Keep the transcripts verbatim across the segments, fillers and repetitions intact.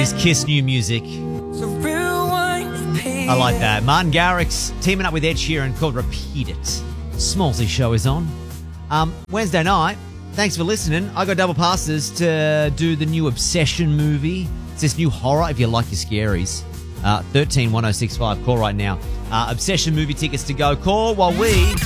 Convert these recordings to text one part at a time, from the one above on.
is Kiss New Music. I like that. Martin Garrix teaming up with Ed Sheeran called Repeat It. Smallsy Show is on. Um, Wednesday night. Thanks for listening. I got double passes to do the new Obsession movie. It's this new horror if you like your scaries. Uh, thirteen one oh six five. Call right now. Uh, Obsession movie tickets to go. Call while we...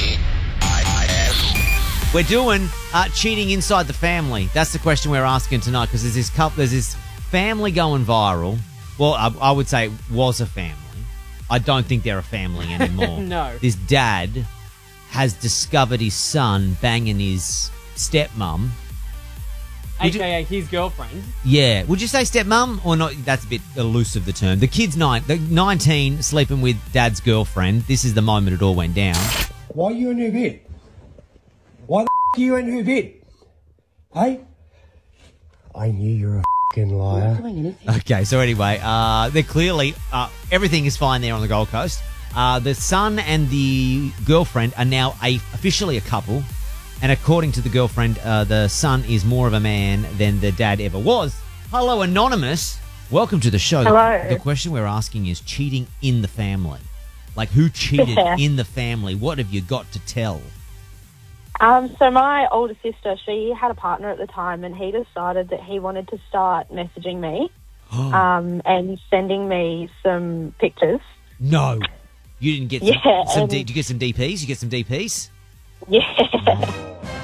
We're doing uh, cheating inside the family. That's the question we're asking tonight because there's this couple, there's this family going viral. Well, I, I would say it was a family. I don't think they're a family anymore. No. This dad has discovered his son banging his stepmom. A K A his girlfriend. Yeah. Would you say stepmom or not? That's a bit elusive, the term. The kid's nine, the nineteen sleeping with dad's girlfriend. This is the moment it all went down. Why are you in her bed? Why the f*** are you in her bed? Hey? I knew you were a f***ing liar. Okay, so anyway, uh, they're clearly, uh, everything is fine there on the Gold Coast. Uh, the son and the girlfriend are now a, officially a couple. And according to the girlfriend, uh, the son is more of a man than the dad ever was. Hello, Anonymous. Welcome to the show. Hello. The, the question we're asking is cheating in the family. Like, who cheated Yeah. in the family? What have you got to tell? Um, so my older sister, she had a partner at the time, and he decided that he wanted to start messaging me um, and sending me some pictures. No. You didn't get some, Yeah, some and- D, did you get some D Ps? You get some D Ps? Yeah.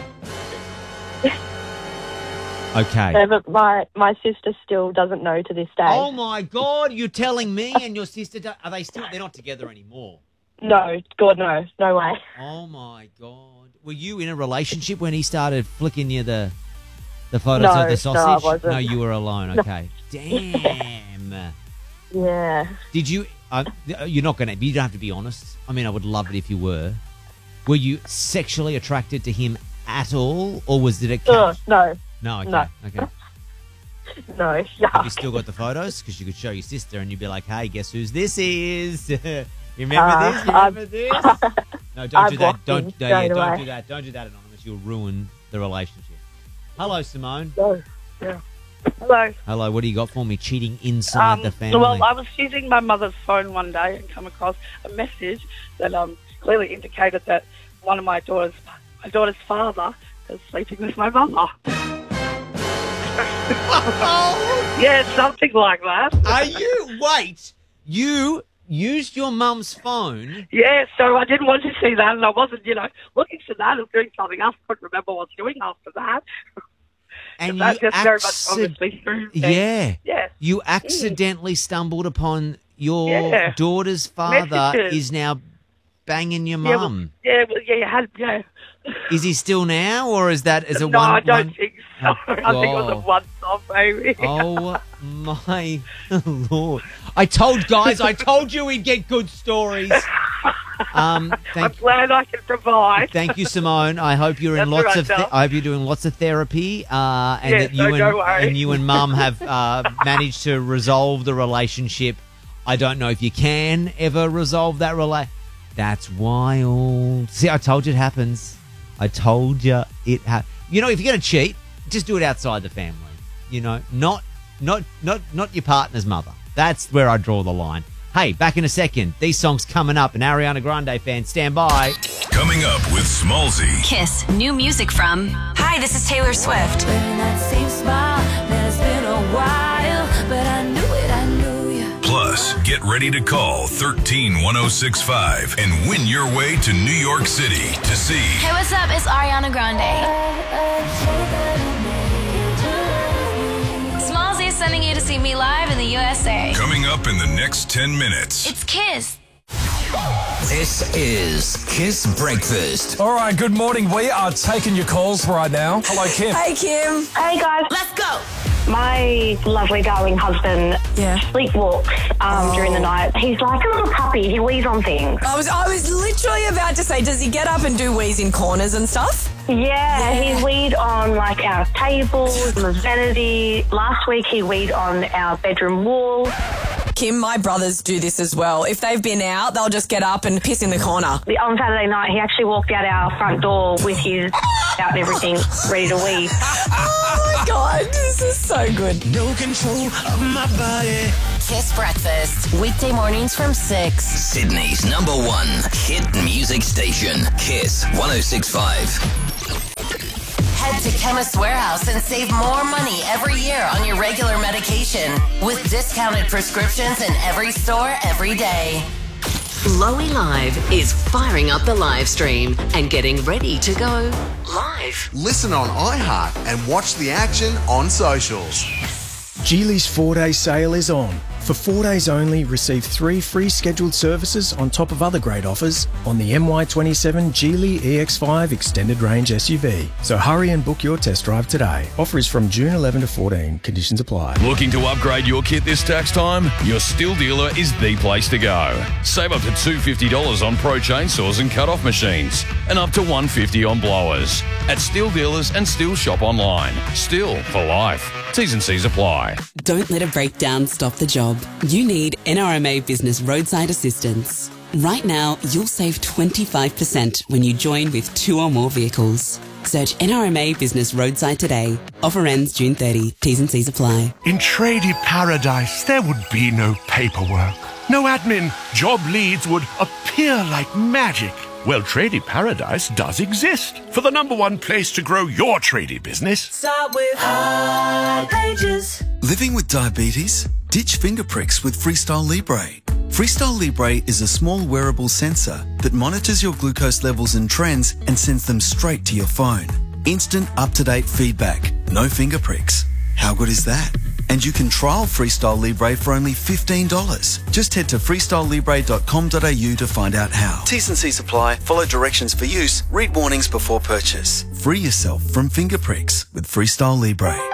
Okay. So, but my, my sister still doesn't know to this day. Oh, my God. You're telling me and your sister, do- are they still, they're not together anymore? No, God, no. No way. Oh, my God. Were you in a relationship when he started flicking you the the photos No, of the no, I sausage? wasn't. No, you were alone. Okay. Damn. Yeah. Did you, uh, you're not going to, you don't have to be honest. I mean, I would love it if you were. Were you sexually attracted to him at all, or was it a Ugh, catch? no. No, okay. No. Okay. No. Have Yuck. you still got the photos? Because you could show your sister and you'd be like, hey, guess whose this is? you remember Uh, this? You I've- remember this? No, don't I do that. blocked Don't, him no, yeah, straight don't away. do that. Don't do that, Anonymous. You'll ruin the relationship. Hello, Simone. No. Yeah. Hello. Hello, what do you got for me? Cheating inside Um, the family. well, I was using my mother's phone one day and come across a message that um, clearly indicated that one of my daughter's my daughter's father is sleeping with my mother. Yeah, something like that. Are you? Wait. You used your mum's phone. Yeah, so I didn't want to see that, and I wasn't, you know, looking for that. I was doing something else. I couldn't remember what I was doing after that. And That's you just very much acci- obviously through. Yeah. Yeah. You accidentally stumbled upon your Yeah. daughter's father Messages. is now banging your Yeah, well, mum. yeah, well, yeah, you had, yeah. Is he still now, or is that is a no, one? I don't one- think so. Oh, I think it was a God. once-off, maybe. Oh my Lord! I told guys, I told you we'd get good stories. Um, I'm thank, glad I can provide. thank you, Simone. I hope you're in That's lots all right, of. The- Dal. I hope you're doing lots of therapy, uh, and Yes, that you no, and, don't worry. and you and Mum have uh, managed to resolve the relationship. I don't know if you can ever resolve that rela. That's wild. See, I told you it happens. I told you it ha- You know, if you're going to cheat, just do it outside the family. You know, not not not not your partner's mother. That's where I draw the line. Hey, back in a second. These songs coming up. An Ariana Grande fan, stand by. Coming up with Smallsy. Kiss new music from. Hi, this is Taylor Swift. Plus, get ready to call thirteen one oh six five and win your way to New York City to see Hey, what's up? It's Ariana Grande. Smallsy is sending you to see me live in the U S A. coming up in the next ten minutes. It's Kiss. This is Kiss Breakfast. All right, good morning. We are taking your calls right now. Hello, Kim. Hey, Kim. Hey, guys. Let's go. My lovely, darling husband Yeah. sleepwalks um, Oh. during the night. He's like a little puppy. He wheezes on things. I was I was literally about to say, does he get up and do wheeze in corners and stuff? Yeah, Yeah. he weed on like our tables, the vanity. Last week he weed on our bedroom wall. Kim, my brothers do this as well. If they've been out, they'll just get up and piss in the corner. The- On Saturday night, he actually walked out our front door with his out and everything, ready to wee. Oh my God, This is so good. No control of my body. Kiss Breakfast. Weekday mornings from six. Sydney's number one hit music station. Kiss one oh six point five. Head to Chemist Warehouse and save more money every year on your regular medication with discounted prescriptions in every store every day. Lowy Live is firing up the live stream and getting ready to go live. Listen on iHeart and watch the action on socials. Geely's four-day sale is on. For four days only, receive three free scheduled services on top of other great offers on the M Y twenty-seven Geely E X five Extended Range S U V. So hurry and book your test drive today. Offer is from June eleventh to fourteenth. Conditions apply. Looking to upgrade your kit this tax time? Your Stihl dealer is the place to go. Save up to two hundred fifty dollars on pro chainsaws and cut-off machines and up to one hundred fifty dollars on blowers. At Stihl dealers and Stihl shop online. Stihl for life. T's and C's apply. Don't let a breakdown stop the job. You need N R M A Business Roadside Assistance. Right now, you'll save twenty-five percent when you join with two or more vehicles. Search N R M A Business Roadside today. Offer ends June thirtieth. T's and C's apply. In tradie paradise, there would be no paperwork, no admin. Job leads would appear like magic. Well, Tradie Paradise does exist for the number one place to grow your tradie business. Start with Hard Pages. Living with diabetes? Ditch finger pricks with Freestyle Libre. Freestyle Libre is a small wearable sensor that monitors your glucose levels and trends and sends them straight to your phone. Instant, up-to-date feedback. No finger pricks. How good is that? And you can trial Freestyle Libre for only fifteen dollars. Just head to freestyle libre dot com dot a u to find out how. T's and C's apply. Follow directions for use. Read warnings before purchase. Free yourself from finger pricks with Freestyle Libre.